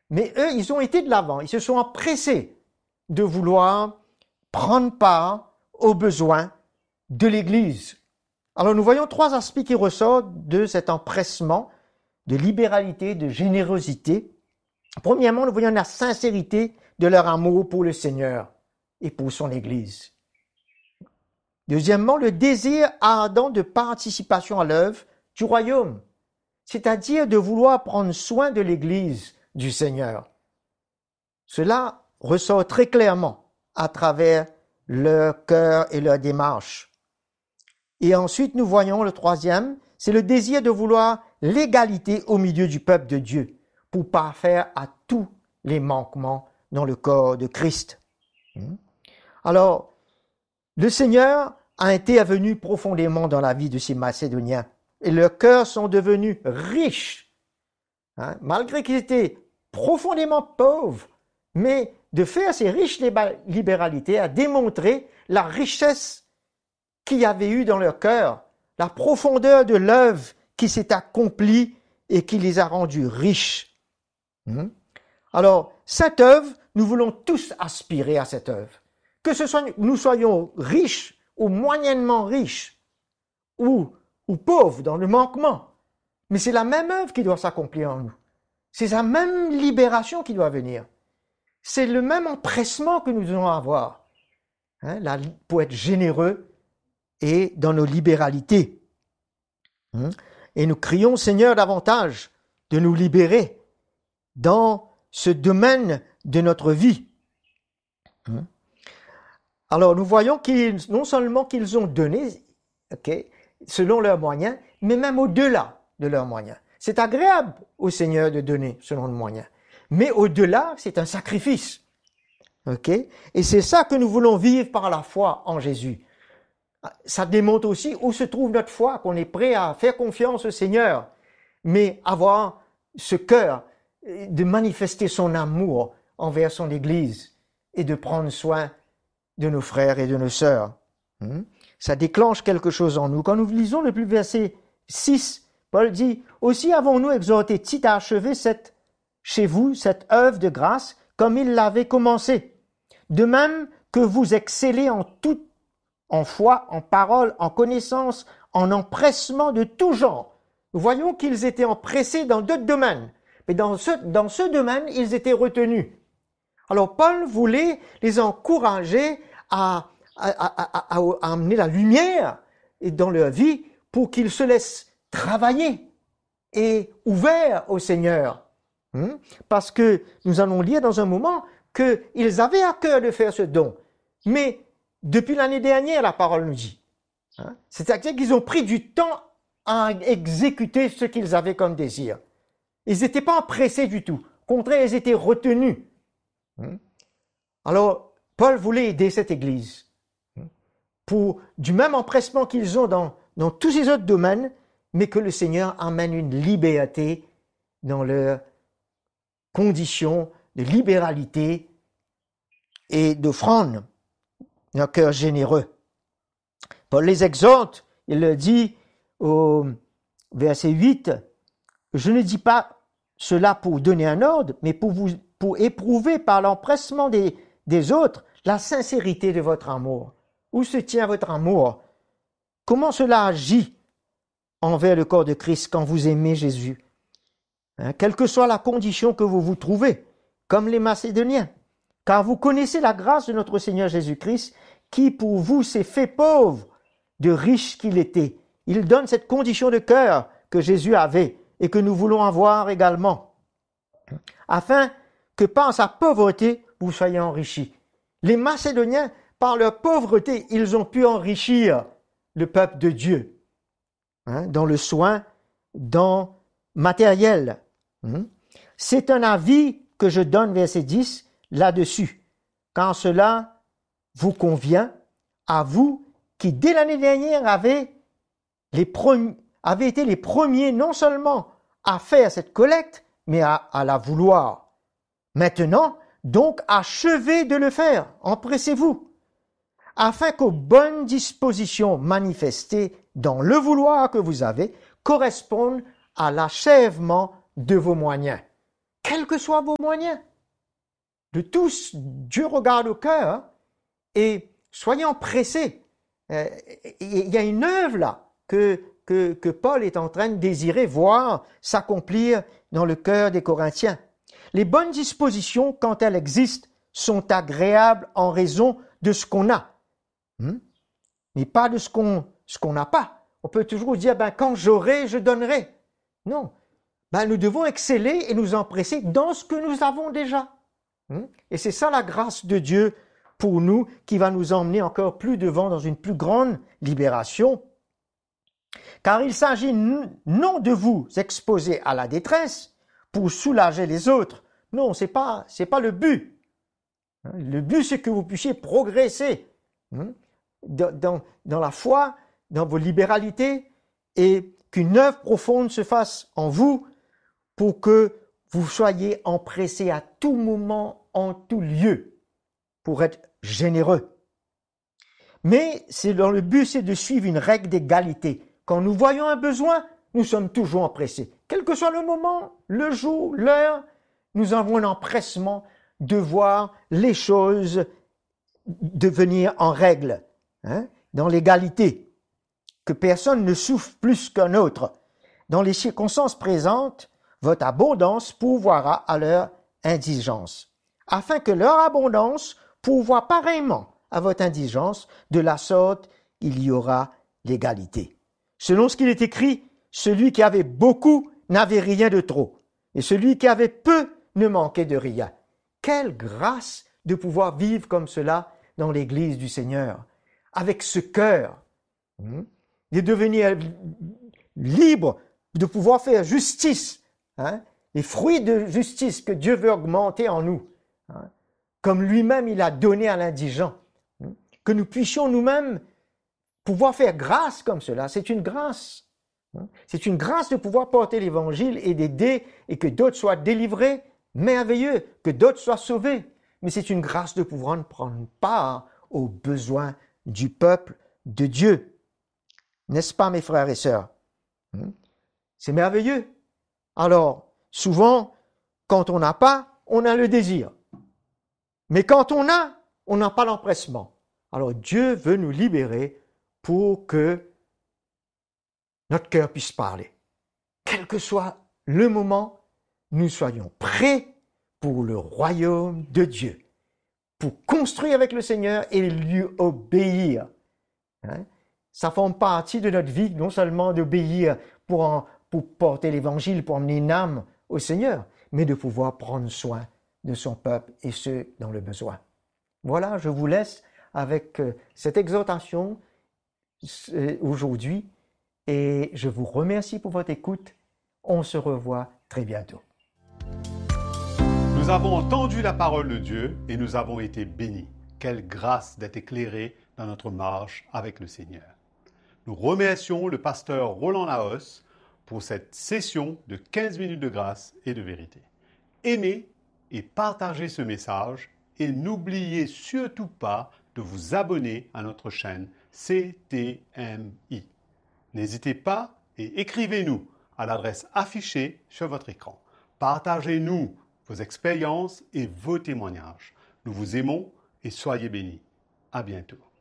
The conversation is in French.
Mais eux, ils ont été de l'avant. Ils se sont empressés de vouloir prendre part aux besoins de l'Église. Alors nous voyons trois aspects qui ressortent de cet empressement, de libéralité, de générosité. Premièrement, nous voyons la sincérité de leur amour pour le Seigneur et pour son Église. Deuxièmement, le désir ardent de participation à l'œuvre du royaume, c'est-à-dire de vouloir prendre soin de l'Église du Seigneur. Cela ressort très clairement à travers leur cœur et leur démarche. Et ensuite, nous voyons le troisième, c'est le désir de vouloir l'égalité au milieu du peuple de Dieu pour parfaire à tous les manquements dans le corps de Christ. Alors, le Seigneur a intervenu profondément dans la vie de ces Macédoniens et leurs cœurs sont devenus riches. Malgré qu'ils étaient profondément pauvres, mais de faire ces riches libéralités a démontré la richesse qu'il y avait eu dans leur cœur, la profondeur de l'œuvre qui s'est accomplie et qui les a rendus riches. Alors, cette œuvre, nous voulons tous aspirer à cette œuvre. Que ce soit nous soyons riches ou moyennement riches, ou pauvres dans le manquement, mais c'est la même œuvre qui doit s'accomplir en nous. C'est la même libération qui doit venir. C'est le même empressement que nous devons avoir pour être généreux et dans nos libéralités. Et nous crions, Seigneur, davantage de nous libérer dans ce domaine de notre vie. Alors, nous voyons non seulement qu'ils ont donné, selon leurs moyens, mais même au-delà de leurs moyens. C'est agréable au Seigneur de donner selon nos moyens. Mais au-delà, c'est un sacrifice. Et c'est ça que nous voulons vivre par la foi en Jésus. Ça démontre aussi où se trouve notre foi, qu'on est prêt à faire confiance au Seigneur, mais avoir ce cœur de manifester son amour envers son Église et de prendre soin de nos frères et de nos sœurs. Ça déclenche quelque chose en nous. Quand nous lisons le verset 6, Paul dit « Aussi avons-nous exhorté Tite à achever chez vous cette œuvre de grâce comme il l'avait commencé. De même que vous excellez en tout, en foi, en parole, en connaissance, en empressement de tout genre. » Nous voyons qu'ils étaient empressés dans d'autres domaines, mais dans ce domaine, ils étaient retenus. Alors Paul voulait les encourager à amener la lumière dans leur vie pour qu'ils se laissent travailler et ouverts au Seigneur. Parce que nous allons lire dans un moment qu'ils avaient à cœur de faire ce don. Mais depuis l'année dernière, la parole nous dit. C'est-à-dire qu'ils ont pris du temps à exécuter ce qu'ils avaient comme désir. Ils n'étaient pas empressés du tout. Au contraire, ils étaient retenus. Alors, Paul voulait aider cette Église pour du même empressement qu'ils ont dans tous ces autres domaines, mais que le Seigneur amène une liberté dans leurs conditions de libéralité et d'offrande, un cœur généreux. Paul les exhorte, il le dit au verset 8, « Je ne dis pas cela pour donner un ordre, mais pour éprouver par l'empressement des autres la sincérité de votre amour. » Où se tient votre amour? Comment cela agit envers le corps de Christ quand vous aimez Jésus? Quelle que soit la condition que vous vous trouvez, comme les Macédoniens, car vous connaissez la grâce de notre Seigneur Jésus-Christ, qui pour vous s'est fait pauvre, de riche qu'il était. Il donne cette condition de cœur que Jésus avait et que nous voulons avoir également, afin que par sa pauvreté, vous soyez enrichis. Les Macédoniens, par leur pauvreté, ils ont pu enrichir le peuple de Dieu, dans le soin, dans matériel. C'est un avis que je donne, verset 10, là-dessus, quand cela vous convient, à vous qui, dès l'année dernière, avez été les premiers non seulement à faire cette collecte, mais à la vouloir. Maintenant, donc, achevez de le faire, empressez-vous, afin qu'aux bonnes dispositions manifestées dans le vouloir que vous avez correspondent à l'achèvement de vos moyens. quels que soient vos moyens. De tous, Dieu regarde au cœur, hein, et soyons pressés. Il y a une œuvre là que Paul est en train de désirer voir s'accomplir dans le cœur des Corinthiens. Les bonnes dispositions, quand elles existent, sont agréables en raison de ce qu'on a, mais pas de ce qu'on n'a pas. On peut toujours dire, quand j'aurai, je donnerai. Non, nous devons exceller et nous empresser dans ce que nous avons déjà. Et c'est ça la grâce de Dieu pour nous qui va nous emmener encore plus devant dans une plus grande libération. Car il s'agit non de vous exposer à la détresse pour soulager les autres. Non, c'est pas le but. Le but, c'est que vous puissiez progresser dans la foi, dans vos libéralités, et qu'une œuvre profonde se fasse en vous pour que vous soyez empressés à tout moment, en tout lieu, pour être généreux. Mais dans le but, c'est de suivre une règle d'égalité. Quand nous voyons un besoin, nous sommes toujours empressés. Quel que soit le moment, le jour, l'heure, nous avons un empressement de voir les choses devenir en règle, dans l'égalité, que personne ne souffre plus qu'un autre. Dans les circonstances présentes, votre abondance pourvoira à leur indigence, afin que leur abondance pourvoie pareillement à votre indigence, de la sorte il y aura l'égalité. Selon ce qu'il est écrit, celui qui avait beaucoup n'avait rien de trop, et celui qui avait peu ne manquait de rien. Quelle grâce de pouvoir vivre comme cela dans l'Église du Seigneur, avec ce cœur, de devenir libre, de pouvoir faire justice, les fruits de justice que Dieu veut augmenter en nous, comme lui-même il a donné à l'indigent, que nous puissions nous-mêmes pouvoir faire grâce comme cela. C'est une grâce. C'est une grâce de pouvoir porter l'Évangile et d'aider et que d'autres soient délivrés, merveilleux, que d'autres soient sauvés. Mais c'est une grâce de pouvoir prendre part aux besoins du peuple de Dieu. N'est-ce pas, mes frères et sœurs? C'est merveilleux. Alors, souvent, quand on n'a pas, on a le désir. Mais quand on n'a pas l'empressement. Alors, Dieu veut nous libérer pour que notre cœur puisse parler. Quel que soit le moment, nous soyons prêts pour le royaume de Dieu, pour construire avec le Seigneur et lui obéir. Ça forme partie de notre vie, non seulement d'obéir pour porter l'Évangile, pour emmener une âme au Seigneur, mais de pouvoir prendre soin de son peuple et ceux dans le besoin. Voilà, je vous laisse avec cette exhortation aujourd'hui et je vous remercie pour votre écoute. On se revoit très bientôt. Nous avons entendu la parole de Dieu et nous avons été bénis. Quelle grâce d'être éclairés dans notre marche avec le Seigneur. Nous remercions le pasteur Roland Laos pour cette session de 15 minutes de grâce et de vérité. Aimez et partagez ce message et n'oubliez surtout pas de vous abonner à notre chaîne CTMI. N'hésitez pas et écrivez-nous à l'adresse affichée sur votre écran. Partagez-nous vos expériences et vos témoignages. Nous vous aimons et soyez bénis. À bientôt.